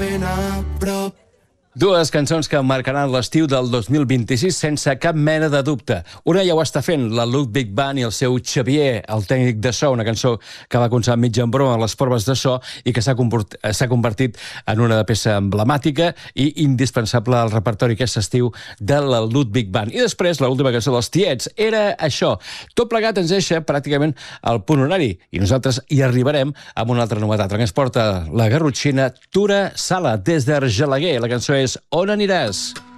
ben a prop. Dues cançons que marcaran l'estiu del 2026 sense cap mena de dubte. Una ja ho està fent, la Ludwig Band i el seu Xavier, el tècnic de so, una cançó que va començar mig en broma a les proves de so i que s'ha convertit en una peça emblemàtica i indispensable al repertori aquest estiu de la Ludwig Band. I després, l'última cançó dels Tiets, era això. Tot plegat ens deixa pràcticament al punt horari i nosaltres hi arribarem amb una altra novetat. En què ens porta la garrotxina Tura Sala des d'Argelaguer. La cançó és On aniràs?